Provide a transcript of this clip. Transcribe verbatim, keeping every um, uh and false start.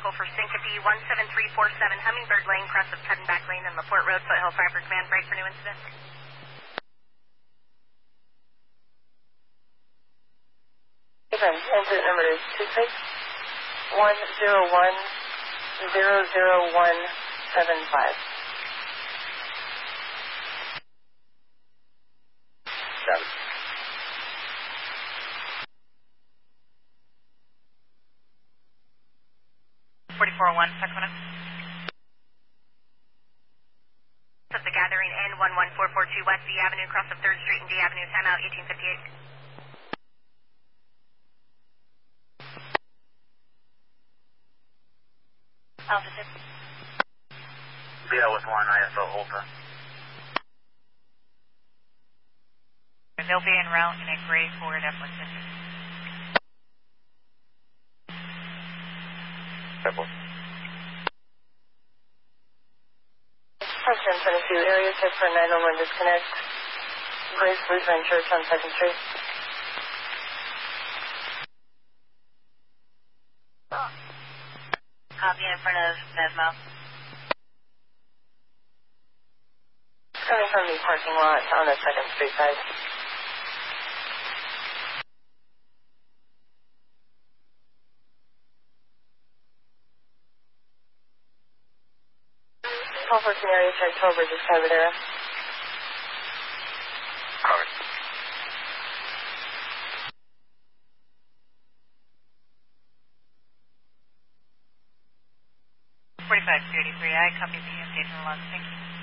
vehicle for Syncope one seven three four seven, Hummingbird Lane, cross of Cuttenback Lane and LaPorte Road, Foothill five for command, break for new incident. Incident number is two six one zero one zero zero one seven five. Seven. forty-four oh one, Sacramento. Of the gathering N one one four four two West D Avenue, cross of third Street and D Avenue, timeout eighteen fifty-eight. Altitude. Vito with one, I S O Ultra. They'll be en route in a gray Ford F one fifty. Airport. Function twenty-two, area check for nine one one disconnect. Grace Lutheran Church on second Street. Copy in front of Mesmo. Coming from the parking lot on the second Street side. twelve fourteen area check, twelve Bridges, Cavadera. Covered. forty-five two eighty-three, I copy the station log, thank you.